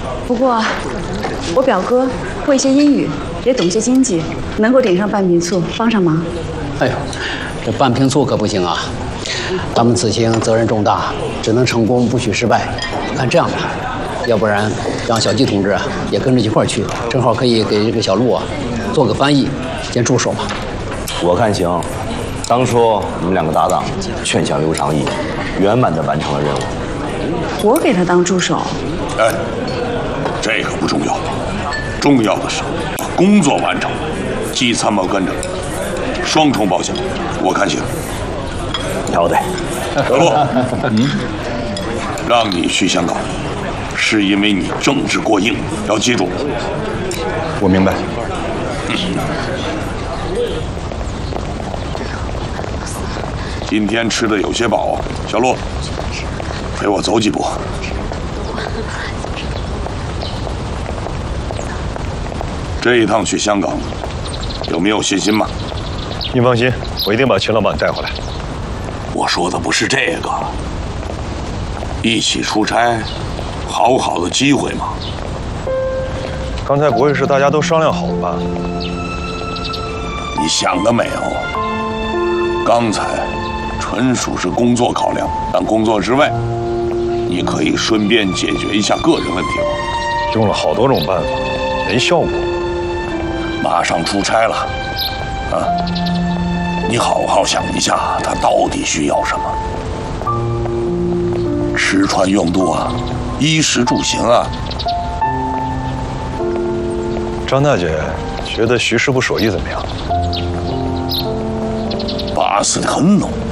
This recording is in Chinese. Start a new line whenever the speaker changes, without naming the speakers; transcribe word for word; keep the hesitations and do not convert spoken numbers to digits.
不过，我表哥会些英语，也懂些经济，能够点上半瓶醋，帮上忙。
哎呦，这半瓶醋可不行啊！咱们此行责任重大，只能成功不许失败。看这样吧，要不然让小季同志也跟着一块儿去，正好可以给这个小陆啊做个翻译兼助手吧。
我看行。当初你们两个搭档，劝降刘长义，圆满地完成了任务。
我给他当助手。
哎，这个不重要，重要的是把工作完成。季参谋跟着，双重保险，我看行。
要得。
小陆，嗯，让你去香港，是因为你政治过硬，要记住。
我明白。
今天吃的有些饱啊，小陆，陪我走几步。这一趟去香港，有没有信心嘛？
您放心，我一定把秦老板带回来。
我说的不是这个，一起出差，好好的机会嘛。
刚才不会是大家都商量好了吧？
你想得美哦，刚才纯属是工作考量，但工作之外，你可以顺便解决一下个人问题嘛。
用了好多种办法，没效果。
马上出差了，啊，你好好想一下，他到底需要什么？吃穿用度啊，衣食住行啊。
张大姐觉得徐师傅手艺怎么样？
把死的很浓。